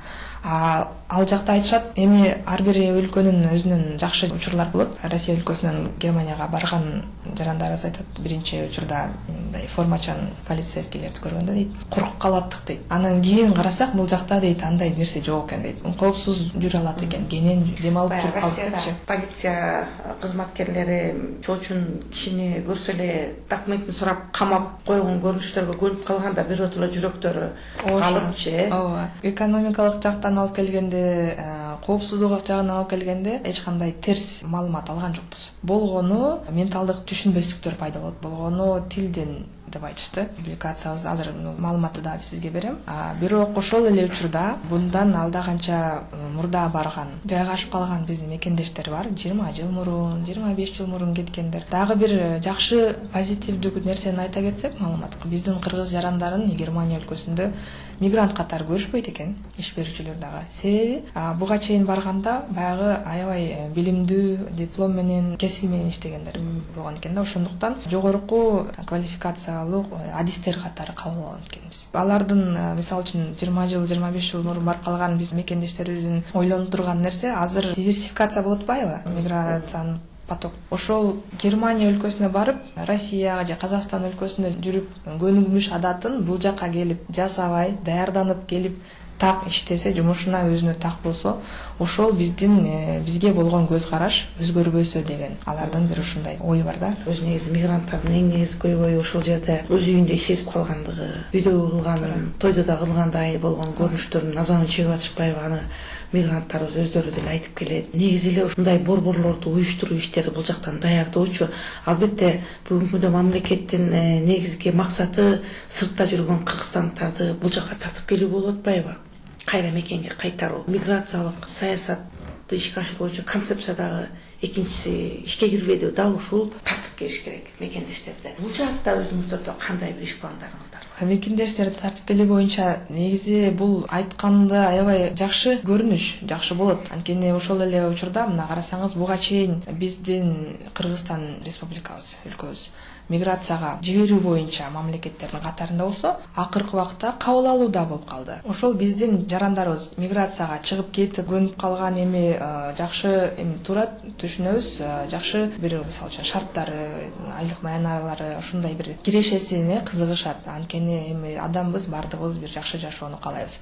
Ал жакта айтышат, эми ар бир өлкөнүн өзүнүн жакшы учурлар болот. Россия өлкөсүнөн Германияга барган жарандарыбыз айтат, биринчи учурда мындай формачан полицейскийлерди көргөндө дейт, коркуп калаттык дейт. Анан кийин карасак, бул жакта дейт андай нерсе жок экен дейт. Коопсуз жүрө алат экен, кенен дем алып туруп калып. Полиция кызматкерлери чоочун кишини көрсө эле документин сурап камап койгон көрүнүштөргө көнүп калганда биротоло жүрөктөрү калыпчы. Ооба. Экономикалык жактан алып келгенде, коопсуздук жагынан алып келгенде эч кандай терс маалымат алган жокпуз. Болгону менталдык түшүнбөстүктөр пайда болот. Болгону тилден деп айтышты. Публикациябыз азыр маалыматты да сизге берем. Бирок ошол эле учурда bundan алда канча мурда барган, жайгашып калган биздин мекендештер бар. 20 жыл мурун, 25 жыл мурун кеткендер. Дагы бир жакшы позитивдүү нерсени айта кетсек, маалымат. Биздин кыргыз жарандарын Германия өлкөсүндө мигрант катары көрүшпөйт экен, иш берүүчүлөр дагы. Себеби буга чейин барганда баягы аябай билимдүү, диплом менен, кесип менен иштегендер болгон экен да. Ошондуктан жогорку квалификациялуу адистер катары кабыл алган экенбиз. Алардын мисалы үчүн 20 жыл, 25 жыл мурун барып калган биз мекендештерибиздин ойлонуп турган нерсе азыр диверсификация болуп атпайбы? Миграциянын поток. Ошол Германия өлкөсүнө барып, Россияга же Казакстан өлкөсүнө жүрүп, көнүгүш адатын бул жака келип жасабай, даярданып келип так иштесе, жумушуна өзүнө так болсо, ошол бизге болгон көз караш өзгөрбөсө деген алардын бир ушундай ою бар да. Өз негизи мигранттардын эң негизги көйгөйү ошол жерде өз үйүндө сезип калгандыгы, үйдөгү кылганын, тойдо да кылгандай болгон көрүнүштөрдүн азабын чегип атышпайбы, аны мигранттарыбыз өздөрү деле айтып келет. Негизи эле ушундай борборлорду уюштуруу иштери бул жактан даярдоочу. Албетте бүгүнкү күндө мамлекеттин негизги максаты сыртта жүргөн кыргызстандыктарды бул жака тартып келүү болуп атпайбы? Кайра мекенге кайтаруу. Миграциялык саясатты ишке ашыруу боюнча концепция дагы экинчиси ишке кирбеди. Дал ушул тартып келиш керек мекендештерди. Бул жакта өзүңүздөрдө кандай бир иш пландарыңыздар бар? Мекендештерди тартып келүү боюнча негизи бул айтканда аябай жакшы көрүнүш, жакшы болот. Анткени ошол эле учурда мына карасаңыз, буга чейин биздин Кыргызстан республикабыз, өлкөбүз миграцияга жиберүү боюнча мамлекеттердин катарында болсо, акыркы убакта кабыл алууда болуп калды. Ошол биздин жарандарыбыз миграцияга чыгып кетип көнүп калган эми жакшы туура түшүнөбүз, жакшы бир мисалы үчүн шарттары, айлык маянарлары, ушундай бир кирешесине кызыгышат. Анткени эми адамбыз, бардыгыбыз бир жакшы жашоону каалайбыз.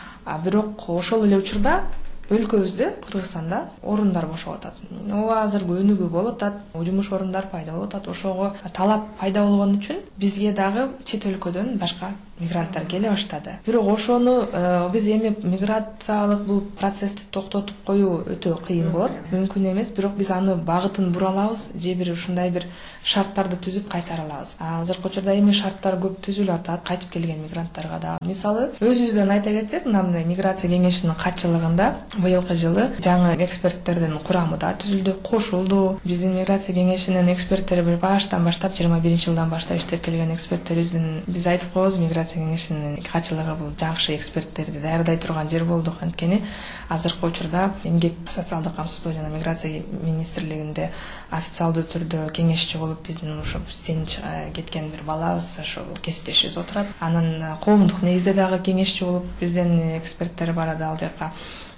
Бирок ошол эле учурда өлкөбүздө, Кыргызстанда орундар бошоп атат. Азыр өнүгүү болуп атат, жумуш орундар пайда болуп атат. Ошого талап пайда болгон үчүн бизге дагы чет өлкөдөн башка мигранттар келе баштады. Бирок ошону биз эми миграциялык бул процессти токтотуп коюу өтө кыйын болот, мүмкүн эмес. Бирок биз аны багытын бура алабыз, же бир ушундай бир шарттарды түзүп кайтара алабыз. Азыркы учурда эми шарттар көп түзүлүп атат кайтып келген мигранттарга да. Мисалы, өзүбүздөн айта кетсек, мына миграция кеңешинин катчылыгында быйылкы жылы жаңы эксперттердин курамы да түзүлдү, кошулду. Биздин миграция кеңешинин эксперттери бир баштан баштап 21-жылдан баштап иштеп келген эксперттерибиздин, биз айтып коебуз, миграция кеңешинин катчылыгы бул жакшы эксперттерди даярдай турган жер болдук. Анткени азыркы учурда эмгек социалдык камсыздоо жана миграция министрлигинде официалдуу түрдө кеңешчи болуп биздин ушу бизден кеткен бир балабыз, ошол кесиптешибиз отурат. Анан коомдук негизде дагы кеңешчи болуп бизден эксперттер барады ал жака.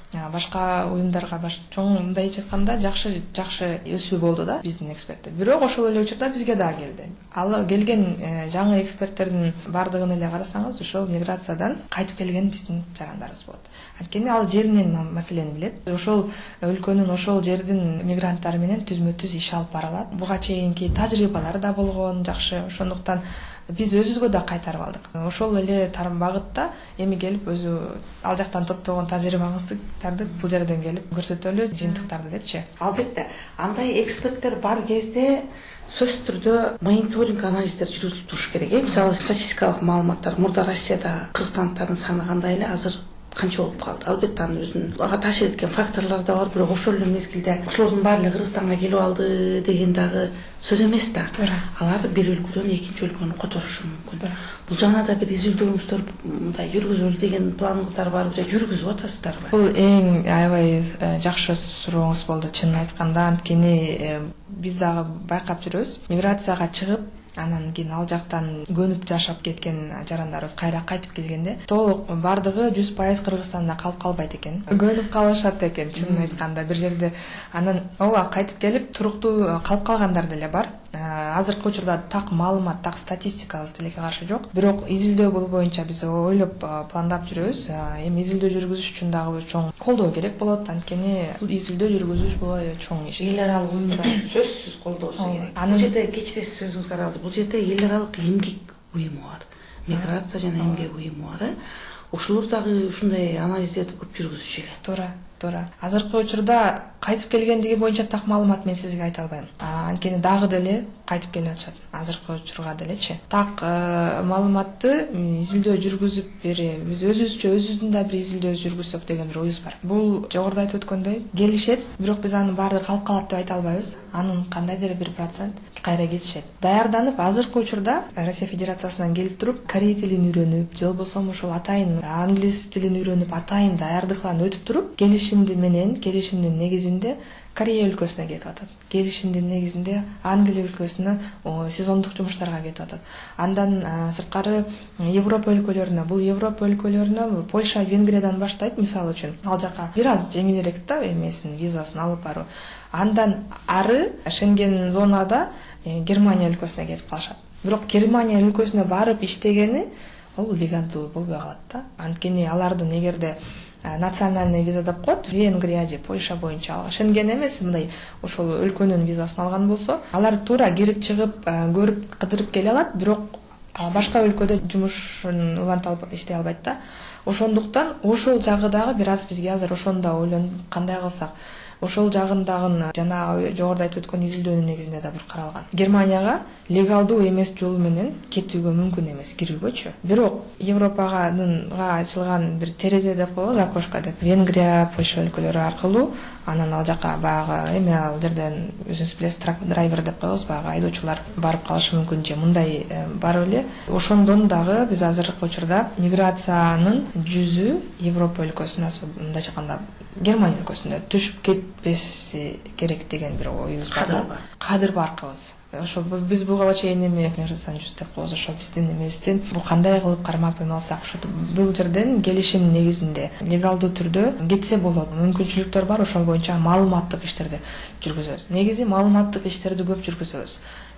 Башка уюмдарга чоң мындай айтканда жакшы өсүү болду да биздин эксперттер. Бирок ошол эле учурда бизге да келди. Ал келген жаңы эксперттердин бардыгын эле карасаңыз, ошол миграциядан кайтып келген биздин жарандарыбыз болот. Анткени ал жеринен маселени билет. Ошол өлкөнүн, ошол жердин мигранттары менен түзмө-түз иш алып бара алат. Буга чейинки тажрыйбалары да болгон жакшы. Ошондуктан биз өзүбүзгө да кайтарып алдык. Ошол эле багытта эми келип өзү ал жактан топтогон тажрыйбаңыздарды бул жерден келип көрсөтөлү, жыйынтыктарды депчи. Албетте, андай эксперттер бар кезде сөзсүз түрдө мониторинг анализдер жүргүзүлүп туруш керек. Мисалы, статистикалык маалыматтар мурда Россияда кыргызстандыктардын саны кандай эле, азыр канча болуп калды. Албетте анын өзүнүн ага таасир эткен факторлор да бар, бирок ошол эле мезгилде ошолордун баары Кыргызстанга келип алды деген дагы сөз эмес да. Алар бир өлкөдөн экинчи өлкөнү которушу мүмкүн. Бул жана да бир изилдөөңүздөр мындай жүргүзөлү деген планыңыздар барбы же жүргүзүп атасыздарбы? Бул эң аябай жакшы сурооңуз болду, чынын айтканда. Анткени биз дагы байкап жүрөбүз. Миграцияга чыгып, анан кийин ал жактан көнүп жашап кеткен жарандарыбыз кайра кайтып келгенде толук бардыгы 100% Кыргызстанда калып калбайт экен. Көнүп калышат экен, чынын айтканда. Бир жерде анан ооба кайтып келип туруктуу калып калгандар деле бар. Азыркы учурда так маалымат, так статистикабыз тилекке каршы жок. Бирок изилдөө бул боюнча биз ойлоп пландап жүрөбүз. Эми изилдөө жүргүзүш үчүн дагы чоң колдоо керек болот. Анткени бул изилдөө жүргүзүш бул чоң иш. Эл аралык уюмдар сөзсүз колдоосу керек. Бул жерде кечиресиз сөзүңүзгө араласып, бул жерде эл аралык эмгек уюму бар. Миграция жана эмгек уюму бар. Ошолор дагы ушундай анализдерди көп жүргүзүшү керек. Туура. Азыркы учурда кайтып келгендиги боюнча так маалымат мен сизге айта албайм. Анткени дагы деле кайтып келип атышат. Азыркы учурга делечи. Так маалыматты изилдөө жүргүзүп биз өзүбүздүн да бир изилдөө жүргүзсөк деген бир оюбуз бар. Бул жогоруда айтып өткөндөй келишет, бирок биз анын баары калып калат деп айта албайбыз. Анын кандайдыр бир процент кайра кетишет. Даярданып, азыркы учурда Россия Федерациясынан келип туруп, корей тилин үйрөнүп, же болбосо ошол атайын англис тилин үйрөнүп, атайын даярдыкларын өтүп туруп, келишимдин негизинде Корея өлкөсүнө кетип атат. Келишимдин негизинде Англия өлкөсүнө сезондук жумуштарга кетип атат. Андан сырткары Европа өлкөлөрүнө, бул Европа өлкөлөрүнө Польша, Венгриядан баштайт, мисалы үчүн. Ал жака бир аз жеңилирээк да эмесин, визасын алып баруу. Андан ары Шенген зонада Германия өлкөсүнө кетип калышат. Бирок Германия өлкөсүнө барып иштегени ал легалдуу болбой калат да. Анткени алардын эгерде национальный виза деп коет, Венгрия же Польша боюнча Шенген эмес, мындай ошол өлкөнүн визасын алган болсо, алар туура кирип чыгып, көрүп, кыдырып келе алат, бирок башка өлкөдө жумушун уланта алып иштей албайт да. Ошондуктан ошол жагы дагы бир аз бизге азыр ошону да ойлонуп кандай кылсак, ошол жагындагы жана жогоруда айтып өткөн изилдөөнүн негизинде да бир каралган. Германияга легалдуу эмес жол менен кетүүгө мүмкүн эмес, кирүүгөчү. Бирок Европага ачылган бир терезе деп коебуз, окошко деп. Венгрия, Польша өлкөлөрү аркылуу анан ал жака баягы эми ал жерден өзүңүз билесиз, трак драйвер деп коебуз, баягы айдоочулар барып калышы мүмкүн же мындай барып эле. Ошондон дагы биз азыркы учурда миграциянын жүзү Европа өлкөсүнө, мындай айтканда Германия өлкөсүнө түшүп кетпеси керек деген бир оюбуз бар да. Кадыр баркыбыз. Ошол биз буга чейин эми миграцияны жүз деп коебуз. Ошол биздин эмебизден бул кандай кылып кармап алсак, ошо бул жерден келишим негизинде легалдуу түрдө кетсе болот. Мүмкүнчүлүктөр бар, ошол боюнча маалыматтык иштерди жүргүзөбүз. Негизи маалыматтык иштерди көп жүргүзөбүз.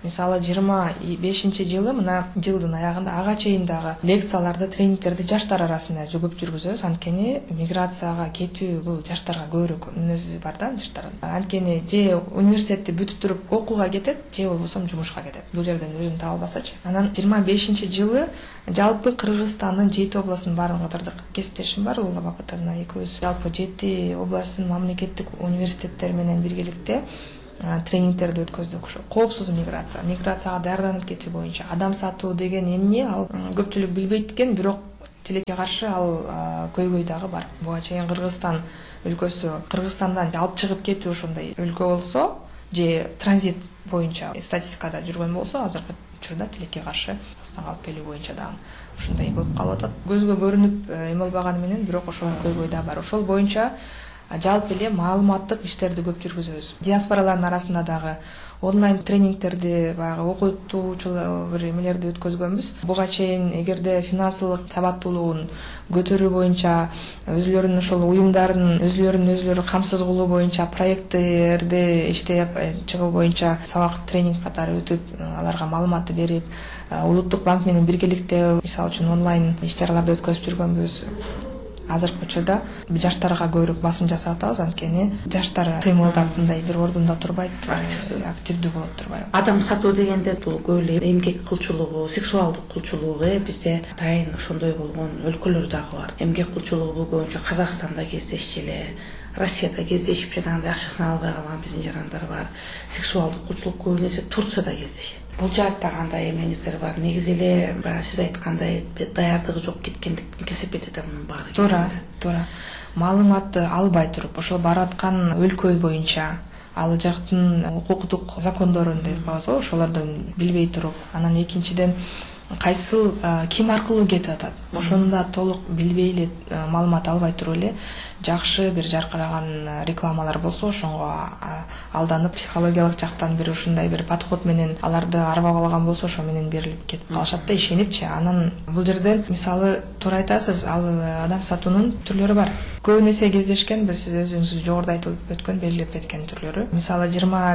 мисалы 25-жылы мына жылдын аягында ага чейин дагы лекцияларды, тренингтерди жаштар арасында көп жүргүзөбүз. Анткени миграцияга кетүү бул жаштарга көбүрөөк мүнөзү бар да жаштардын. Анткени же университетти бүтүп туруп окууга кетет, же болбосо жумушка кетет. Бул жерден өзүн таба албасачы. Анан 25-жылы жалпы Кыргызстандын 7 областын баарын катырдык. Кесиптешим бар Улуу Бакытовна экөөбүз жалпы 7 областтын мамлекеттик университеттери менен биргеликте тренингтерди өткөздүк. Ушу коопсуз миграцияга даярданып кетүү боюнча. Адам сатуу деген эмне, ал көпчүлүк билбейт экен, бирок тилекке каршы ал көйгөй дагы бар. Буга чейин Кыргызстан өлкөсү Кыргызстандан алып чыгып кетүү ошондой өлкө болсо, же транзит боюнча статистикада жүргөн болсо, азыркы учурда тилекке каршы Кыргызстанга алып келүү боюнча дагы ушундай болуп калып атат. Көзгө көрүнүп эме болбаганы менен, бирок ошол көйгөй да бар. Ошол боюнча жалпы эле маалыматтык иштерди көп жүргүзөбүз. Диаспоралардын арасында дагы онлайн тренингтерди, баягы окутуучулар бир эмелерди өткөзгөнбүз. Буга чейин эгерде финансылык сабаттуулугун көтөрүү боюнча өзүлөрүнүн ошол уюмдардын өзүлөрүн камсыз кылуу боюнча проекттерди иштеп чыгуу боюнча сабак тренинг катары өтүп, аларга маалыматты берип, Улуттук банк менен биргеликте мисалы үчүн онлайн иш-чараларды өткөзүп жүргөнбүз. Азыркы учурда жаштарга көбүрөөк басым жасап атабыз, анткени жаштар кыймылдап мындай бир ордунда турбайт, активдүү болуп турбайбы. Адам сатуу дегенде бул көп эле эмгек кылчулугу, сексуалдык кылчулугу бизде атайын ошондой болгон өлкөлөр дагы бар. Эмгек кылчулугу бул көбүнчө Казакстанда кездешчү эле, Россияда кездешип жанагындай акчасын албай калган биздин жарандар бар. Сексуалдык кылчулук көп эсе Турцияда кездешет. Бул жаатта кандай эмеңиздер бар? Негизи эле сиз айткандай даярдыгы жок кеткендик кесип этет мунун баары. Туура. Маалыматты албай туруп, ошол бараткан өлкө боюнча ал жактын укуктук закондорун деп коебуз, ошолордун билбей туруп, анан экинчиден кайсыл ким аркылуу кетип атат, ошону да толук билбей эле маалымат албай туруп эле жакшы бир жаркыраган рекламалар болсо ошонго алданып психологиялык жактан бир ушундай бир подход менен аларды арбап алган болсо ошо менен берилип кетип калышат да, ишенипчи. Анан бул жерден мисалы туура айтасыз, ал адам сатуунун түрлөрү бар. Көп нерсе кездешкен, бир сиз өзүңүз жогоруда айтылып өткөн, белгилеп кеткен түрлөрү. Мисалы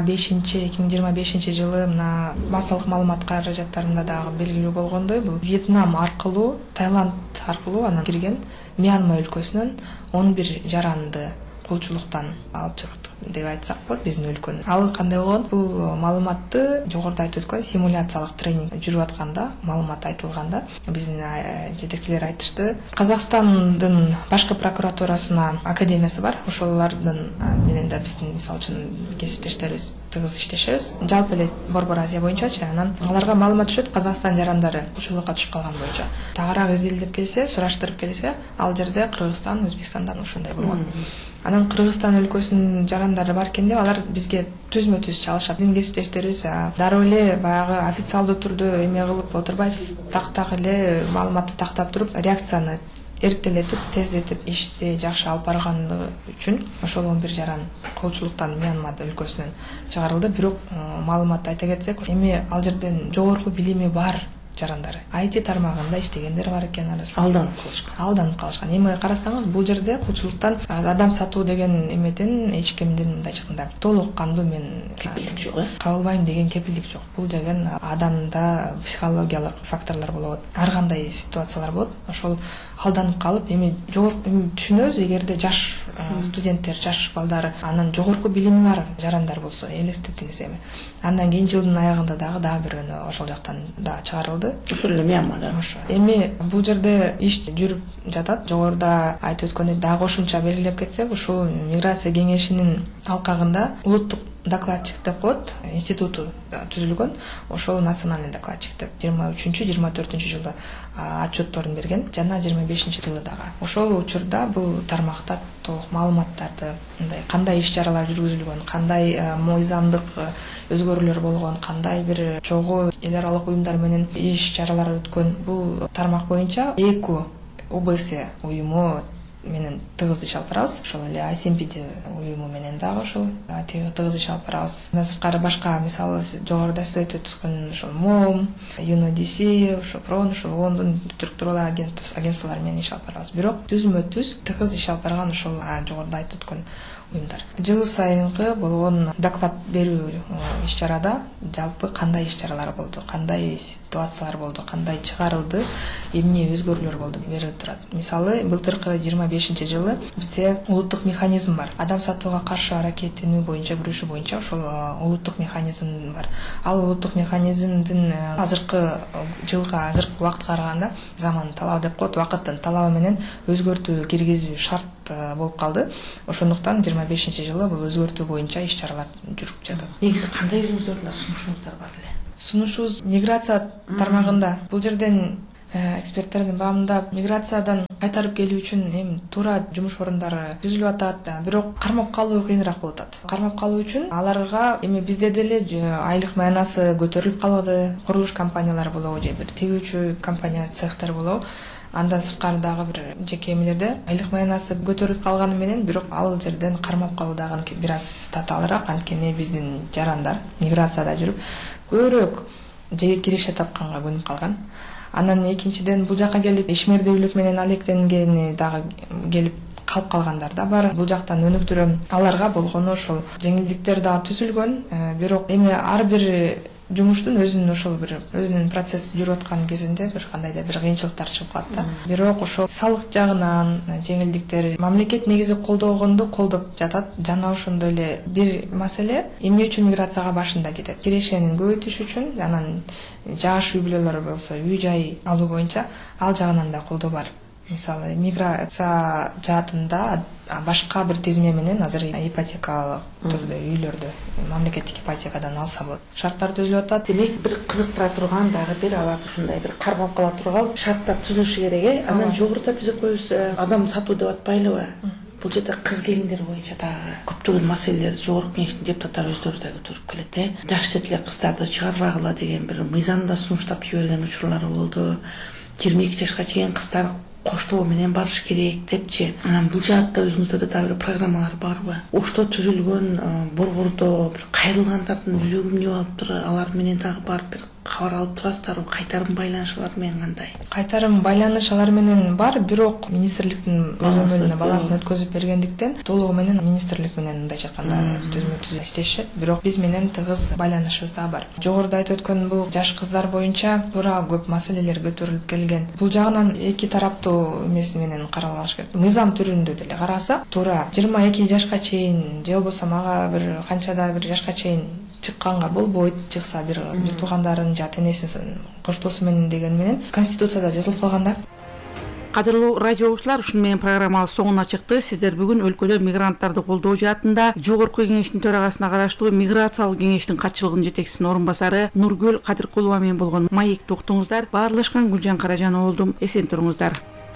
2025 жылы мына массалык маалымат каражаттарында дагы белгилүү болгондой, бул Вьетнам аркылуу, Таиланд аркылуу анан кирген Мьянма өлкөсүнөн 11 жаранды кулчулуктан алып чыктык деп айтсак болот биздин өлкөнүн. Ал кандай болгон? Бул маалыматты жогоруда айтып өткөн симуляциялык тренинг жүрүп атканда, маалымат айтылганда биздин жетекчилер айтышты. Казакстандын башкы прокуратурасына академиясы бар. Ошолордун менен да биздин мисалы үчүн кесиптештерибиз тыгыз иштешебиз. Жалпы эле Борбор Азия боюнчачы, анан аларга маалымат түшөт Казакстан жарандары кулчулукка түшүп калган боюнча. Тагыраак изделип келсе, сураштырып келсе, ал жерде Кыргызстан, Өзбекстандан ушундай болгон. Анан Кыргызстан өлкөсүнүн жарандары бар экен деп алар бизге түзмө-түз чалышат. Биздин кесиптештерибиз дароо эле баягы официалдуу түрдө эме кылып отурбай, так эле маалыматты тактап туруп, реакцияны эртелетип, тездетип ишти жакшы алып барганы үчүн ошол 11 жаран колчулуктан Мьянма өлкөсүнөн чыгарылды. Бирок маалыматты айта кетсек, эми ал жерден жогорку билими бар жарандары. IT тармагында иштегендер бар экен арасында. Алданып калышкан. Эми карасаңыз, бул жерде кулчулуктан адам сатуу деген эмеден эч кимдин мындай чыкканда толук кандуу мен кепилдик жок, кабылбайм деген кепилдик жок. Бул деген адамда психологиялык факторлор болот. Ар кандай ситуациялар болот. Ошол алданып калып, эми жогорку түшүнөбүз, эгерде жаш студенттер, жаш балдар, анан жогорку билими бар жарандар болсо элестетиңиз эми. Андан кийин жылдын аягында дагы бирөөнү ошол жактан да чыгарылды. Ошол эле Мьянмада. Эми бул жерде иш жүрүп жатат. Жогоруда айтып өткөндөй дагы кошумча белгилеп кетсек, ушул миграция кеңешинин алкагында улуттук докладчик деп коет, институту түзүлгөн. Ошол национальный докладчик деп 23-24 жылда отчетторун берген, жана 25 жылы дагы. Ошол учурда бул тармакта толук маалыматтарды, мындай кандай иш-чаралар жүргүзүлгөн, кандай мыйзамдык өзгөрүүлөр болгон, кандай бир чогуу эл аралык уюмдар менен иш-чаралар өткөн, бул тармак боюнча ЭКУ ОБС уюму менен тыгыз иш алып барабыз. Ошол эле ICMPD уюму менен дагы ошол тыгыз иш алып барабыз. Мындан сырткары башка, мисалы жогоруда сөз өтүп өткөн ошол МОМ, UNODC, ошол ПРОН, ошол ООНдун структуралар агентстволору менен иш алып барабыз. Бирок түзмө-түз тыгыз иш алып барган ошол жогоруда айтып өткөн уюмдар. Жыл сайынкы болгон доклад берүү иш чарада жалпы кандай иш чаралар болду, кандай ситуациялар болду, кандай чыгарылды, эмне өзгөрүүлөр болду берилип турат. Мисалы, былтыркы 25-жылы бизде улуттук механизм бар. Адам сатууга каршы аракеттенүү боюнча, күрөшүү боюнча ошол улуттук механизм бар. Ал улуттук механизмдин азыркы жылга, азыркы убакытка караганда заман талабы деп коет, убакыттын талабы менен өзгөртүү киргизүү шарт болуп калды. Ошондуктан 25-жылы бул өзгөртүү боюнча иш чаралар жүрүп жатат. Негизи кандай өзүңүздөрдүн сунушуңуздар бар эле? Сунушубуз миграция тармагында. Бул жерден эксперттердин баамында миграциядан кайтарып келүү үчүн эми туура жумуш орундары түзүлүп атат, бирок кармап калуу кыйыныраак болуп атат. Кармап калуу үчүн аларга эми бизде деле айлык маянасы көтөрүлүп калды, курулуш компаниялары болобу же бир тигүүчү компания цехтер болобу. Андан сырткары дагы бир жеке эмелерде айлык маянасы көтөрүлүп калганы менен бирок ал жерден кармап калуу дагы бир аз татаалыраак, анткени биздин жарандар миграцияда жүрүп көбүрөөк киреше тапканга көнүп калган. Анан экинчиден бул жака келип ишмердүүлүк менен алектенгени дагы келип калып калгандар да бар. Бул жактан өнүктүрөм. Аларга болгону ошол жеңилдиктер дагы түзүлгөн, бирок эми ар бир жумуштун өзүнүн процесси жүрүп аткан кезинде бир кандайдыр бир кыйынчылыктар чыгып калат да. Бирок ошол салык жагынан жеңилдиктер мамлекет негизи колдогонду колдоп жатат. Жана ошондой эле бир маселе эмне үчүн миграцияга башында кетет? Кирешенин көбөйтүш үчүн, анан жаш үй бүлөлөр болсо үй жай алуу боюнча ал жагынан да колдоо бар. Мисалы, миграция жаатында башка бир тизме менен азыр ипотекалык түрдө үйлөрдү мамлекеттик ипотекадан алса болот. Шарттар түзүлүп атат. Демек бир кызыктыра турган дагы бир аларды ушундай бир кармап кала турган шарттар түзүлүшү керек. Анан жогоруда биз коебуз адам сатуу деп атпайлыбы? Бул жерде кыз келиндер боюнча дагы көптөгөн маселелерди жогорку кеңештин депутаттары өздөрү да көтөрүп келет. Жаш эле кыздарды чыгарбагыла деген бир мыйзам да сунуштап жиберген учурлар болду. 22 жашка чейин кыздар коштоо менен барыш керек депчи. Анан бул жаатта өзүңүздөрдө дагы бир программалар барбы? Ошто түзүлгөн борбордо бир кайрылгандардын үлгү эмне болуптур? Алар менен дагы барып бир кабар алып турасыздарбы? Кайтарым байланышалар менен кандай? Кайтарым байланыш алар менен бар, бирок министрликтин өзөмөлүнө баласын өткөзүп бергендиктен толугу менен министрлик менен мындайча айтканда түзмө-түз иштешет. Бирок биз менен тыгыз байланышыбыз да бар. Жогоруда айтып өткөн бул жаш кыздар боюнча туура көп маселелер көтөрүлүп келген. Бул жагынан эки тараптуу эмеси менен каралыш керек. Мыйзам түрүндө деле караса, туура 22 жашка чейин же болбосо мага бир канчада бир жашка чейин чыкканга болбойт, чыкса бир туугандарын же ата-энесинин коштоосу менен деген менен конституцияда жазылып калган да. Кадырлуу радио угуучулар, ушуну менен программабыз соңуна чыкты. Сиздер бүгүн өлкөдө мигранттарды колдоо жаатында Жогорку кеңештин төрагасына караштуу миграциялык кеңештин катчылыгынын жетекчисинин орун басары Нургүл Кадыркулова менен болгон маекти уктуңуздар. Баарлашкан Гүлжан Каражанова болдум. Эсен туруңуздар.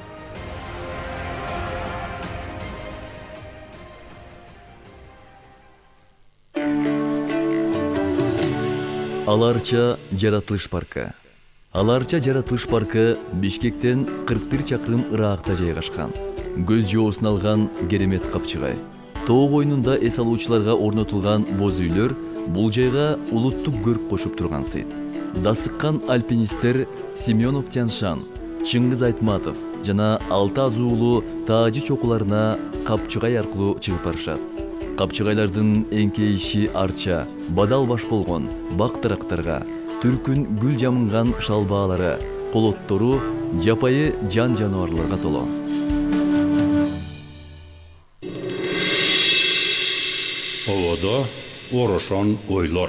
Аларча жаратылыш паркы. Аларча жаратылыш паркы Бишкектен 41 чакырым ыракта жайгашкан. Көз жоосун алган керемет капчыгай. Тоо койнунда эс алуучуларга орнотулган боз үйлөр бул жайга улуттук көрк кошуп турган сыйт. Дасыккан альпинисттер Семенов Тяншан, Чыңгыз Айтматов жана 6 азуулуу таажы чокуларына капчыгай аркылуу чыгып барышат. Капчыгайлардын эңкейиши арча, бадал баш болгон бактырактарга, түркүн гүл жамынган шалбаалары, колоттору жапайы жан жаныбарларга толо. Оводо орошон ойлор.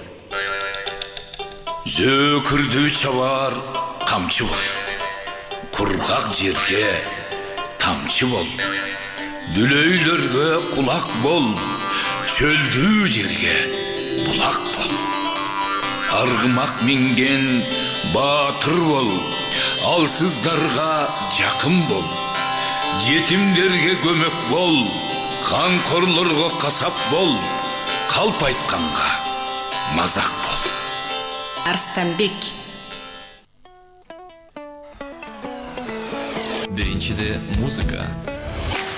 Зөкүрдү чабар камчы бол. Кургак жерге тамчы бол. Дүлөйлөргө кулак бол. Чөлдүү жерге булак бол. Аргымак минген баатыр бол. Алсыздарга жакын бол. Жетимдерге көмөк бол. Канкорлорго касап бол. Калп айтканга мазак бол. Арстанбек. Биринчиде музыка,